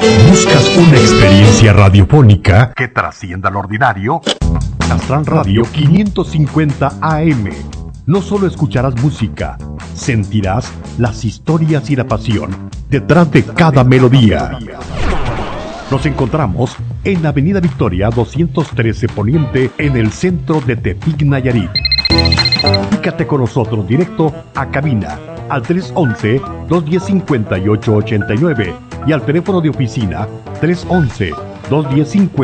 ¿Buscas una experiencia radiofónica que trascienda lo ordinario? Astran Radio 550 AM. No solo escucharás música, sentirás las historias y la pasión detrás de cada melodía. Nos encontramos en Avenida Victoria 213 Poniente, en el centro de Tepic, Nayarit. Comunícate con nosotros directo a cabina al 311-210-5889 y al teléfono de oficina 311-210-50.